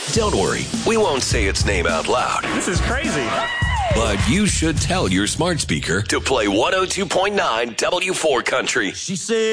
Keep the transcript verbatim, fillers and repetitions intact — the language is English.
Don't worry, we won't say its name out loud. This is crazy. But you should tell your smart speaker to play one oh two point nine W four Country. She said.